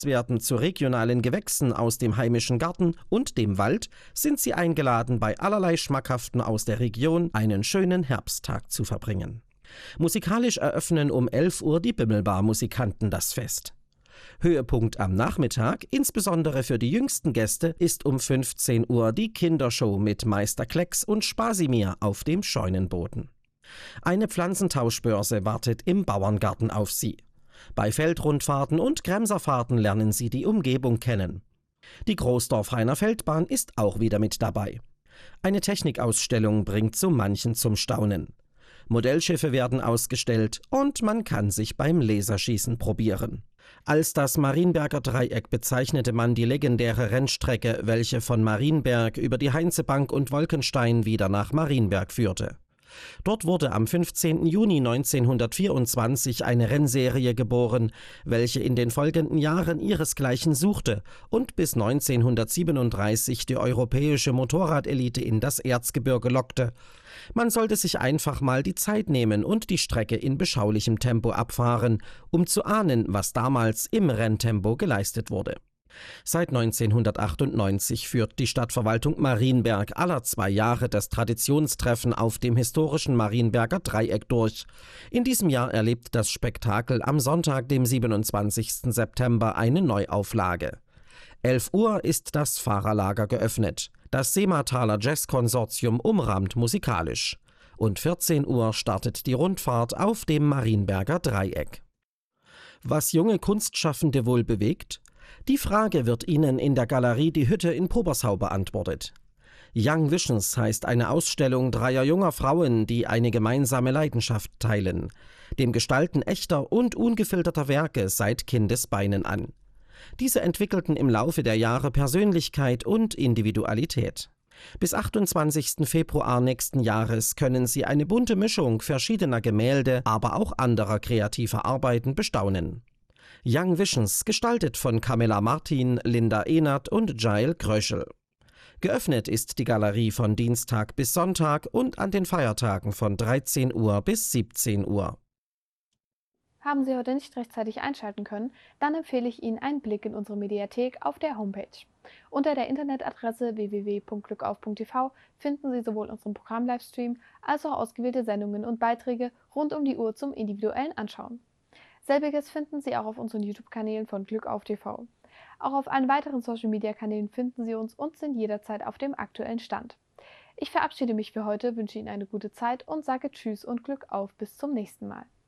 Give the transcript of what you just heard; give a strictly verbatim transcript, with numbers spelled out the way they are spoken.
werden zu regionalen Gewächsen aus dem heimischen Garten und dem Wald, sind Sie eingeladen, bei allerlei Schmackhaften aus der Region einen schönen Herbsttag zu verbringen. Musikalisch eröffnen um elf Uhr die Bimmelbar-Musikanten das Fest. Höhepunkt am Nachmittag, insbesondere für die jüngsten Gäste, ist um fünfzehn Uhr die Kindershow mit Meister Klecks und Spasimir auf dem Scheunenboden. Eine Pflanzentauschbörse wartet im Bauerngarten auf Sie. Bei Feldrundfahrten und Kremserfahrten lernen Sie die Umgebung kennen. Die Großdorf-Heiner Feldbahn ist auch wieder mit dabei. Eine Technikausstellung bringt so manchen zum Staunen. Modellschiffe werden ausgestellt und man kann sich beim Laserschießen probieren. Als das Marienberger Dreieck bezeichnete man die legendäre Rennstrecke, welche von Marienberg über die Heinzebank und Wolkenstein wieder nach Marienberg führte. Dort wurde am fünfzehnten Juni neunzehnhundertvierundzwanzig eine Rennserie geboren, welche in den folgenden Jahren ihresgleichen suchte und bis neunzehnhundertsiebenunddreißig die europäische Motorradelite in das Erzgebirge lockte. Man sollte sich einfach mal die Zeit nehmen und die Strecke in beschaulichem Tempo abfahren, um zu ahnen, was damals im Renntempo geleistet wurde. Seit neunzehnhundertachtundneunzig führt die Stadtverwaltung Marienberg aller zwei Jahre das Traditionstreffen auf dem historischen Marienberger Dreieck durch. In diesem Jahr erlebt das Spektakel am Sonntag, dem siebenundzwanzigsten September, eine Neuauflage. elf Uhr ist das Fahrerlager geöffnet. Das Seemataler Jazz-Konsortium umrahmt musikalisch. Und vierzehn Uhr startet die Rundfahrt auf dem Marienberger Dreieck. Was junge Kunstschaffende wohl bewegt? Die Frage wird Ihnen in der Galerie Die Hütte in Pobersau beantwortet. Young Visions heißt eine Ausstellung dreier junger Frauen, die eine gemeinsame Leidenschaft teilen, dem Gestalten echter und ungefilterter Werke seit Kindesbeinen an. Diese entwickelten im Laufe der Jahre Persönlichkeit und Individualität. Bis achtundzwanzigsten Februar nächsten Jahres können Sie eine bunte Mischung verschiedener Gemälde, aber auch anderer kreativer Arbeiten bestaunen. Young Visions, gestaltet von Camilla Martin, Linda Ehnert und Jael Kröschel. Geöffnet ist die Galerie von Dienstag bis Sonntag und an den Feiertagen von dreizehn Uhr bis siebzehn Uhr. Haben Sie heute nicht rechtzeitig einschalten können, dann empfehle ich Ihnen einen Blick in unsere Mediathek auf der Homepage. Unter der Internetadresse w w w punkt glückauf punkt t v finden Sie sowohl unseren Programm-Livestream als auch ausgewählte Sendungen und Beiträge rund um die Uhr zum individuellen Anschauen. Selbiges finden Sie auch auf unseren YouTube-Kanälen von Glückauf T V. Auch auf allen weiteren Social-Media-Kanälen finden Sie uns und sind jederzeit auf dem aktuellen Stand. Ich verabschiede mich für heute, wünsche Ihnen eine gute Zeit und sage Tschüss und Glück auf bis zum nächsten Mal.